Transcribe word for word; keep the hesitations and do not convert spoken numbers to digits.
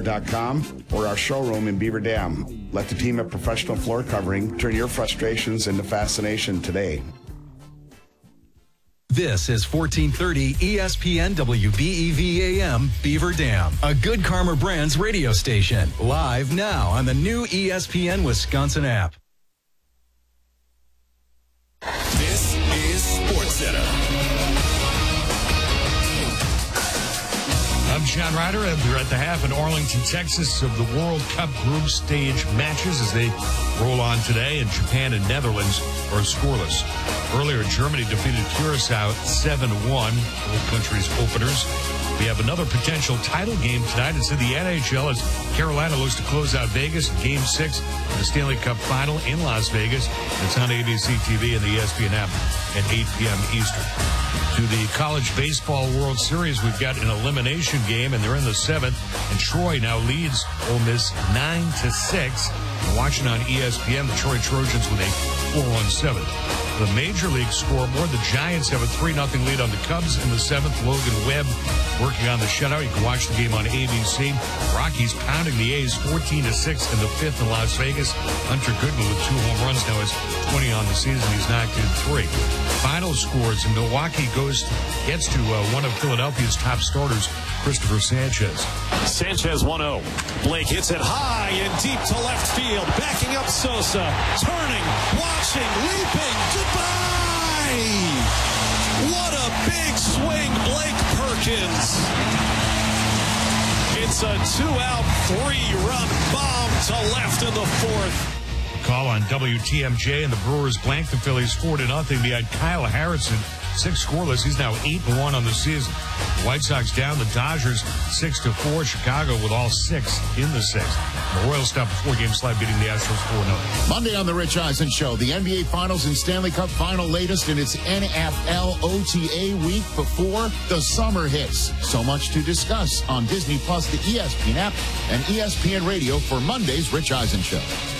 dot com or our showroom in Beaver Dam. Let the team at Professional Floor Covering turn your frustrations into fascination today. This is fourteen thirty E S P N W B E V A M Beaver Dam, a Good Karma Brands radio station. Live now on the new E S P N Wisconsin app. This is SportsCenter. I'm John Ryder, and we're at the half in Arlington, Texas, of the World Cup group stage matches as they roll on today, and Japan and Netherlands are scoreless. Earlier, Germany defeated Curacao seven one, both countries' openers. We have another potential title game tonight. It's in the N H L as Carolina looks to close out Vegas in Game six of the Stanley Cup Final in Las Vegas. It's on A B C T V and the E S P N app at eight p.m. Eastern. To the College Baseball World Series, we've got an elimination game, and they're in the seventh, and Troy now leads Ole Miss nine to six. We're watching on E S P N, the Troy Trojans with a four one seventh. The Major League scoreboard, the Giants have a three nothing lead on the Cubs in the seventh. Logan Webb working on the shutout. You can watch the game on A B C. Rockies pounding the A's fourteen to six in the fifth in Las Vegas. Hunter Goodman with two home runs now has twenty on the season. He's knocked in three. Final scores, and Milwaukee goes gets to uh, one of Philadelphia's top starters, Christopher Sanchez. Sanchez one oh. Blake hits it high and deep to left field. Backing up Sosa. Turning, watching, leaping. Goodbye! What a big swing, Blake Perkins. It's a two-out, three-run bomb to left in the fourth. Call on W T M J, and the Brewers blank the Phillies four to nothing behind Kyle Harrison. Six scoreless. He's now eight and one on the season. The White Sox down. The Dodgers six to four. Chicago with all six in the sixth. The Royals stop a four-game slide, beating the Astros four nothing. Monday on the Rich Eisen Show, the N B A Finals and Stanley Cup Final latest in its N F L O T A week before the summer hits. So much to discuss on Disney Plus, the E S P N app, and E S P N Radio for Monday's Rich Eisen Show.